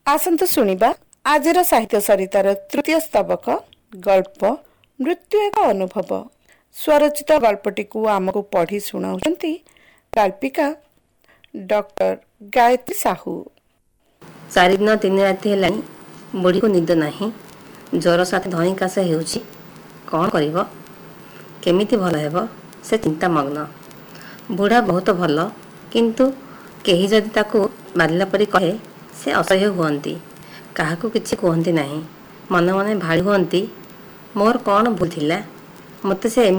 आसन्तु शुणिबा आजिर साहित्य सरितार तृतीय स्तबक गल्प मृत्यु एक अनुभव। स्वरचित गल्पटी को आमको पढ़ी शुणाउछन्ती कल्पिका डॉक्टर गायत्री साहू। 4 दिन 3 राति हेलानी बुढ़ी को निद नाही। ज्वर साथ धई काश हेउछि। कौन करिवो केमिति भल हेबो से चिंता मग्न। बुढ़ा बहुत भल किंतु केही जदि ताकू मारिला परी कहे से असह्य हुअंती। काहाकू किछि कहंती नाही। मन मन भाड़ी हुअंती मोर कौन भूल थिला मते से